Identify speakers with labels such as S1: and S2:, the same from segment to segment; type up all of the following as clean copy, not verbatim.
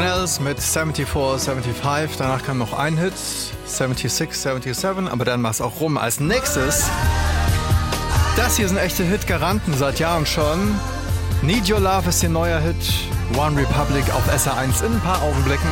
S1: Cornels mit 74, 75. Danach kam noch ein Hit, 76, 77, aber dann war es auch rum. Als nächstes, das hier sind echte Hit-Garanten seit Jahren schon. Need Your Love ist ihr neuer Hit. One Republic auf SR1 in ein paar Augenblicken.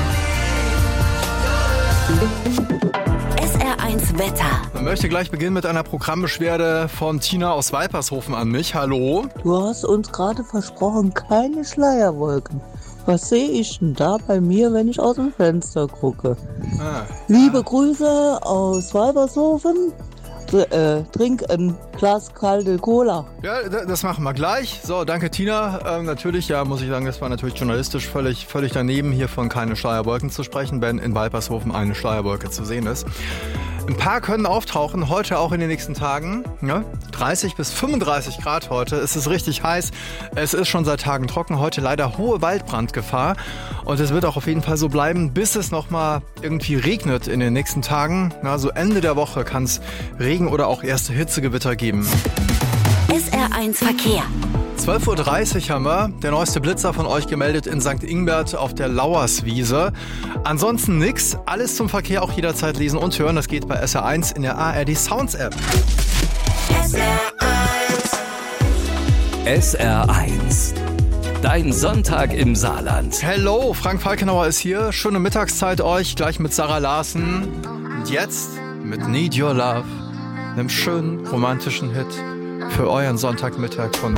S2: SR1 Wetter.
S1: Ich möchte gleich beginnen mit einer Programmbeschwerde von Tina aus Weipershofen an mich. Hallo.
S3: Du hast uns gerade versprochen, keine Schleierwolken. Was sehe ich denn da bei mir, wenn ich aus dem Fenster gucke? Liebe Grüße aus Weipershofen. Trink ein Glas kalte Cola.
S1: Ja, das machen wir gleich. So, danke Tina. Natürlich, ja, muss ich sagen, das war natürlich journalistisch völlig daneben, hier von keine Schleierwolken zu sprechen, wenn in Weipershofen eine Schleierwolke zu sehen ist. Ein paar können auftauchen, heute auch in den nächsten Tagen. Ja, 30 bis 35 Grad heute. Es ist richtig heiß. Es ist schon seit Tagen trocken. Heute leider hohe Waldbrandgefahr. Und es wird auch auf jeden Fall so bleiben, bis es nochmal irgendwie regnet in den nächsten Tagen. Na, so Ende der Woche kann es Regen oder auch erste Hitzegewitter geben.
S2: SR1 Verkehr.
S1: 12.30 Uhr haben wir der neueste Blitzer von euch gemeldet in St. Ingbert auf der Lauerswiese. Ansonsten nix. Alles zum Verkehr auch jederzeit lesen und hören. Das geht bei SR1 in der ARD Sounds App.
S4: SR1. Dein Sonntag im Saarland.
S1: Hello, Frank Falkenauer ist hier. Schöne Mittagszeit euch, gleich mit Sarah Larsen. Und jetzt mit Need Your Love, einem schönen romantischen Hit für euren Sonntagmittag von